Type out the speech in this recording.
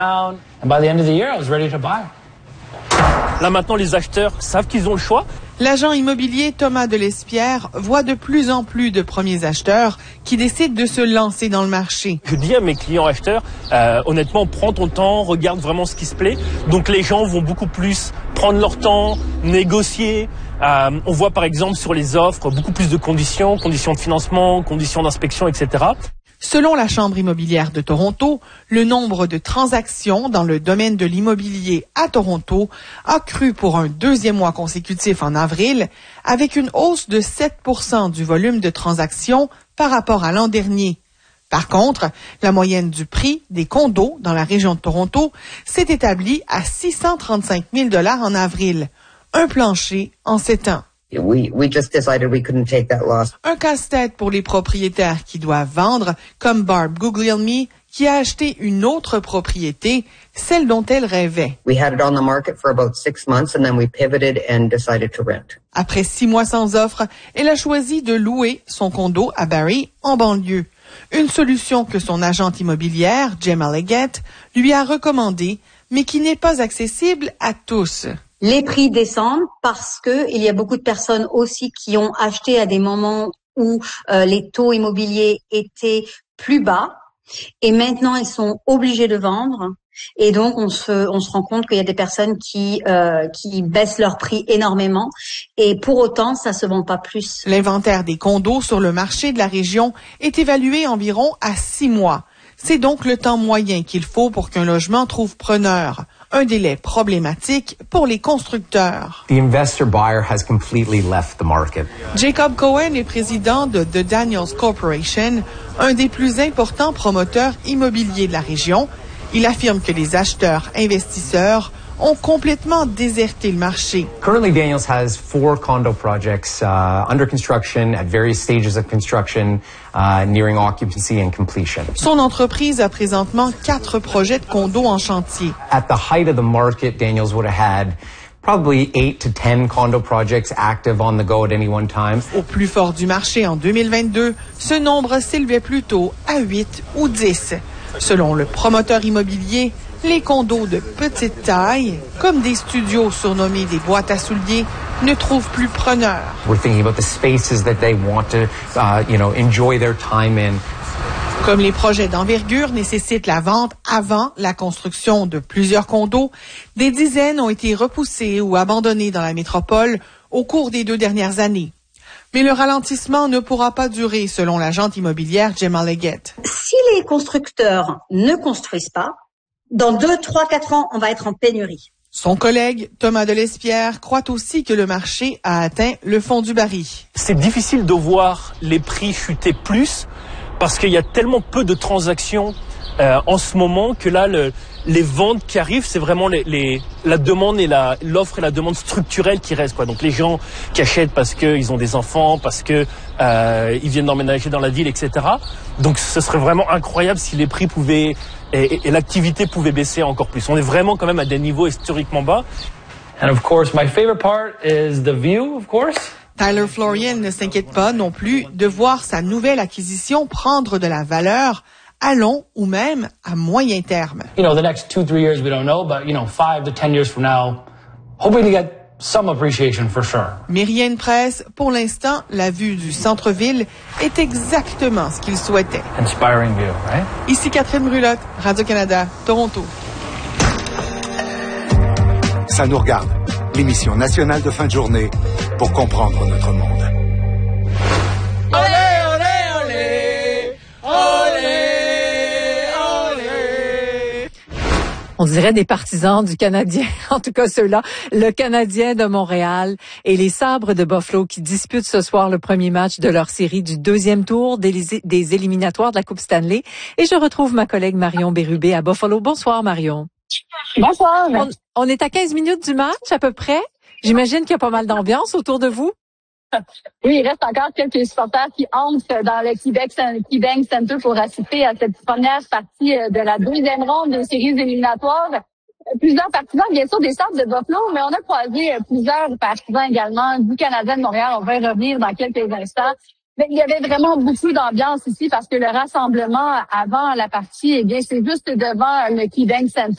And by the end of the year, I was ready to buy. Là maintenant, les acheteurs savent qu'ils ont le choix. L'agent immobilier Thomas Delespierre voit de plus en plus de premiers acheteurs qui décident de se lancer dans le marché. Je dis à mes clients acheteurs, honnêtement, prends ton temps, regarde vraiment ce qui se plaît. Donc les gens vont beaucoup plus prendre leur temps, négocier. On voit par exemple sur les offres beaucoup plus de conditions de financement, conditions d'inspection, etc. Selon la Chambre immobilière de Toronto, le nombre de transactions dans le domaine de l'immobilier à Toronto a cru pour un deuxième mois consécutif en avril, avec une hausse de 7% du volume de transactions par rapport à l'an dernier. Par contre, la moyenne du prix des condos dans la région de Toronto s'est établie à 635 000 $ en avril, un plancher en 7 ans. We just decided we couldn't take that loss. Un casse-tête pour les propriétaires qui doivent vendre, comme Barb Guglielmi, qui a acheté une autre propriété, celle dont elle rêvait. We had it on the market for about 6 months and then we pivoted and decided to rent. Après 6 mois sans offre, elle a choisi de louer son condo à Barrie, en banlieue. Une solution que son agente immobilière, Gemma Leggett, lui a recommandée, mais qui n'est pas accessible à tous. Les prix descendent parce que il y a beaucoup de personnes aussi qui ont acheté à des moments où les taux immobiliers étaient plus bas et maintenant ils sont obligés de vendre et donc on se rend compte qu'il y a des personnes qui baissent leur prix énormément et pour autant ça se vend pas plus. L'inventaire des condos sur le marché de la région est évalué environ à 6 mois. C'est donc le temps moyen qu'il faut pour qu'un logement trouve preneur. Un délai problématique pour les constructeurs. The investor buyer has completely left the market. Jacob Cohen est président de The Daniels Corporation, un des plus importants promoteurs immobiliers de la région. Il affirme que les acheteurs investisseurs ont complètement déserté le marché. Currently, Daniels has 4 condo projects under construction at various stages of construction, nearing occupancy and completion. Son entreprise a présentement 4 projets de condos en chantier. At the height of the market, Daniels would have had probably 8 to 10 condo projects active on the go at any one time. Au plus fort du marché en 2022, ce nombre s'élevait plutôt à 8 ou 10. Selon le promoteur immobilier, les condos de petite taille, comme des studios surnommés des boîtes à souliers, ne trouvent plus preneur. We're thinking about the spaces that they want to, enjoy their time in. Comme les projets d'envergure nécessitent la vente avant la construction de plusieurs condos, des dizaines ont été repoussés ou abandonnés dans la métropole au cours des 2 dernières années. Mais le ralentissement ne pourra pas durer, selon l'agente immobilière Gemma Leggett. Si les constructeurs ne construisent pas, dans 2, 3, 4 ans, on va être en pénurie. Son collègue, Thomas Delespierre, croit aussi que le marché a atteint le fond du baril. C'est difficile de voir les prix chuter plus parce qu'il y a tellement peu de transactions en ce moment que là, les ventes qui arrivent, c'est vraiment la demande et l'offre et la demande structurelle qui restent, quoi. Donc les gens qui achètent parce qu'ils ont des enfants, parce que ils viennent d'emménager dans la ville, etc. Donc ce serait vraiment incroyable si les prix pouvaient et l'activité pouvait baisser encore plus. On est vraiment quand même à des niveaux historiquement bas. And of course, my favorite part is the view, of course. Tyler Florian ne s'inquiète pas non plus de voir sa nouvelle acquisition prendre de la valeur à long ou même à moyen terme. The next 2-3 years we don't know, but 5 to 10 years from now, hoping to get some appreciation for sure. Myriane Presse, pour l'instant, la vue du centre-ville est exactement ce qu'il souhaitait. Inspiring view, right? Ici Catherine Brulotte, Radio-Canada, Toronto. Ça nous regarde, l'émission nationale de fin de journée pour comprendre notre monde. On dirait des partisans du Canadien, en tout cas ceux-là, le Canadien de Montréal et les Sabres de Buffalo qui disputent ce soir le premier match de leur série du 2e tour des éliminatoires de la Coupe Stanley. Et je retrouve ma collègue Marion Bérubé à Buffalo. Bonsoir Marion. Bonsoir. On est à 15 minutes du match à peu près. J'imagine qu'il y a pas mal d'ambiance autour de vous. Oui, il reste encore quelques supporters qui entrent dans le KeyBank Center pour assister à cette première partie de la 2e ronde des séries éliminatoires. Plusieurs partisans, bien sûr, des Sabres de Buffalo, mais on a croisé plusieurs partisans également du Canadien de Montréal. On va y revenir dans quelques instants. Mais il y avait vraiment beaucoup d'ambiance ici parce que le rassemblement avant la partie, eh bien, c'est juste devant le KeyBank Center.